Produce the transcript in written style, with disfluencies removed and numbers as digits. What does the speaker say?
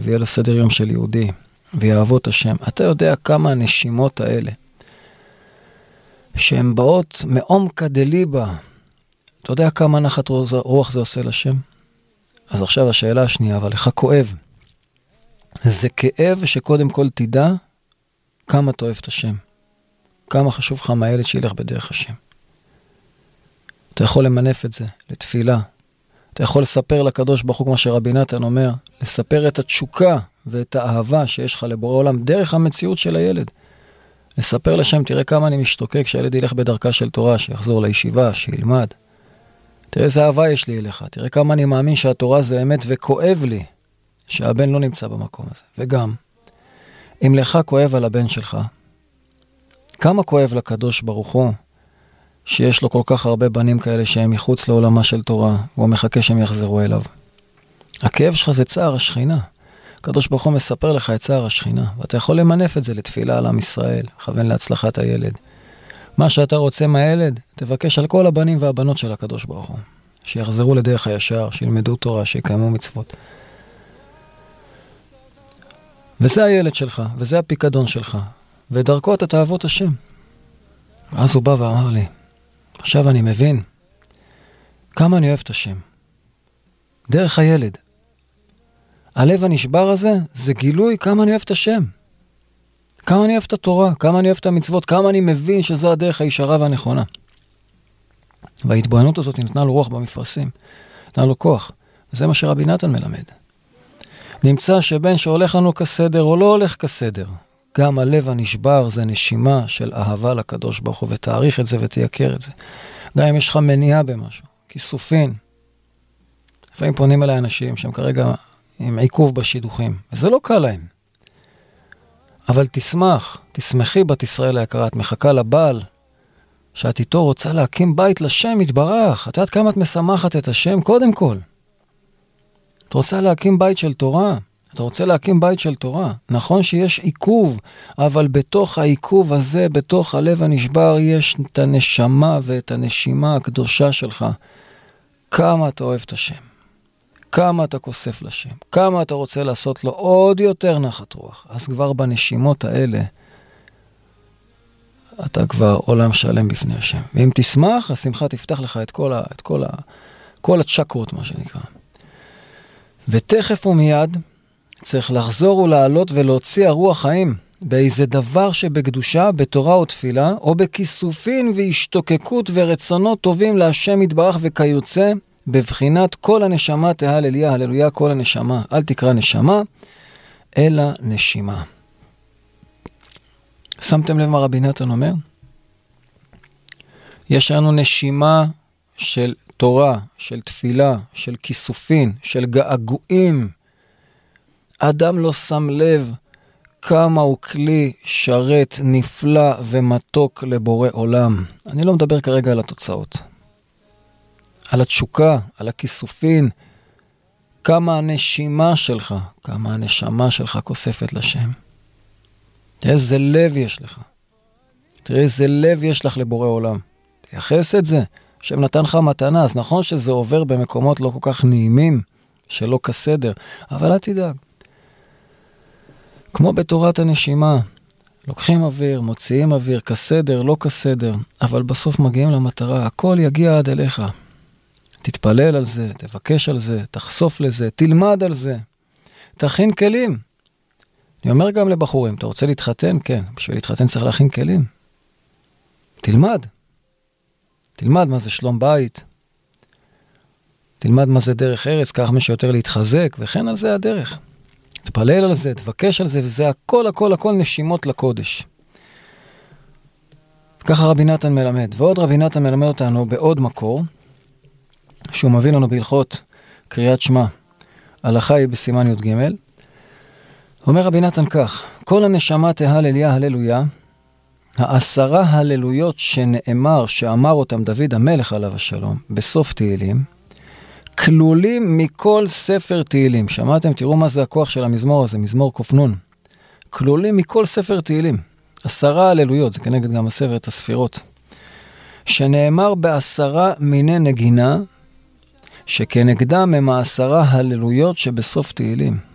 ויהיה לסדר יום של יהודי, ויאהבו את השם. אתה יודע כמה הנשימות האלה, שהן באות מעומקא דליבא, אתה יודע כמה נחת רוח זה עושה לשם? אז עכשיו השאלה השנייה, אבל לך כואב. זה כאב שקודם כל תדע כמה אתה אוהב את השם. כמה חשוב לך מהילד שילך בדרך השם. אתה יכול למנף את זה לתפילה. אתה יכול לספר לקדוש ברוך הוא, כמו שרבי נתן אומר, לספר את התשוקה ואת האהבה שיש לך לבורא עולם דרך המציאות של הילד. לספר לשם, תראה כמה אני משתוקק שהילד ילך בדרכה של תורה, שיחזור לישיבה, שילמד. תראה איזה אהבה יש לי אליך. תראה כמה אני מאמין שהתורה זה אמת וכואב לי שהבן לא נמצא במקום הזה. וגם, אם לך כואב על הבן שלך, כמה כואב לקדוש ברוך הוא שיש לו כל כך הרבה בנים כאלה שהם מחוץ לעולמה של תורה, והוא מחכה שהם יחזרו אליו. הכאב שלך זה צער השכינה. הקדוש ברוך הוא מספר לך את צער השכינה, ואתה יכול למנף את זה לתפילה על עם ישראל, לכוון להצלחת הילד. מה שאתה רוצה מהילד, תבקש על כל הבנים והבנות של הקדוש ברוך הוא, שיחזרו לדרך הישר, שילמדו תורה, שיקיימו מצוות. וזה הילד שלך, וזה הפיקדון שלך, ודרכו אתה תאהבו את השם. ואז הוא בא ואמר לי, עכשיו אני מבין כמה אני אוהב את השם. דרך הילד. הלב הנשבר הזה, זה גילוי כמה אני אוהב את השם. כמה אני אוהב את התורה, כמה אני אוהב את המצוות, כמה אני מבין שזו הדרך הישרה והנכונה. וההתבוננות הזאת נתנה לו רוח במפרשים, נתנה לו כוח. וזה מה שרבי נתן מלמד. נמצא שבן שהולך לנו כסדר או לא הולך כסדר, גם הלב הנשבר זה נשימה של אהבה לקדוש ברוך הוא, ותאריך את זה ותייקר את זה. גם אם יש לך מניעה במשהו, כיסופין. לפעמים פונים אליי אנשים שהם כרגע עם עיכוב בשידוכים, וזה לא קל להם. אבל תשמחי בת ישראל היקרה, את מחכה לבעל, שאת איתו רוצה להקים בית לשם יתברך. את יודעת כמה את משמחת את השם קודם כל. את רוצה להקים בית של תורה, אתה רוצה להקים בית של תורה. נכון שיש עיכוב, אבל בתוך העיכוב הזה, בתוך הלב הנשבר, יש את הנשמה ואת הנשימה הקדושה שלך. כמה אתה אוהב את השם. כמה אתה כוסף לשם. כמה אתה רוצה לעשות לו עוד יותר נחת רוח. אז כבר בנשימות האלה, אתה כבר עולם שלם בפני השם. ואם תשמח, השמחה תפתח לך את כל הצ'קרות, מה שנקרא. ותכף ומיד צריך לחזור ולעלות ולהוציא הרוח חיים באיזה דבר שבקדושה, בתורה או תפילה, או בכיסופין והשתוקקות ורצונות טובים להשם יתברך וכיוצא, בבחינת כל הנשמה תהלליה, הללויה כל הנשמה. אל תקרא נשמה, אלא נשימה. שמתם לב מה רבי נתן אומר? יש לנו נשימה של תורה, של תפילה, של כיסופין, של געגועים. אדם לא שם לב כמה הוא כלי שרת נפלא ומתוק לבורא עולם. אני לא מדבר כרגע על התוצאות. על התשוקה, על הכיסופין. כמה הנשימה שלך, כמה הנשמה שלך כוספת לשם. איזה לב יש לך. תראה איזה לב יש לך לבורא עולם. תייחס את זה. השם נתן לך מתנה, אז נכון שזה עובר במקומות לא כל כך נעימים, שלא כסדר, אבל אל תדאג. כמו בתורת הנשימה, לוקחים אוויר, מוציאים אוויר, כסדר, לא כסדר, אבל בסוף מגיעים למטרה, הכל יגיע עד אליך. תתפלל על זה, תבקש על זה, תחשוף לזה, תלמד על זה, תכין כלים. אני אומר גם לבחורים, אתה רוצה להתחתן? כן, בשביל להתחתן צריך להכין כלים. תלמד. תלמד מה זה שלום בית. תלמד מה זה דרך ארץ, כך שיותר להתחזק, וכן על זה הדרך. תפלל על זה, תבקש על זה, וזה הכל נשימות לקודש. ככה רבי נתן מלמד. ועוד רבי נתן מלמד אותנו בעוד מקור, שהוא מביא לנו בהלכות קריאת שמע. הלכה היא בסימן י"ג. אומר רבי נתן כך, כל הנשמה תהלליה הללויה, 10 הללויות שנאמר, שאמר אותם דוד המלך עליו השלום, בסוף תהילים, כלולים מכל ספר תהילים. שמעתם? תראו מה זה הכוח של המזמור הזה, מזמור קופנון. כלולים מכל ספר תהילים. 10 הללויות, זה כנגד גם הספר הספירות. שנאמר ב10 מיני נגינה, שכנגדם הם 10 הללויות שבסוף תהילים.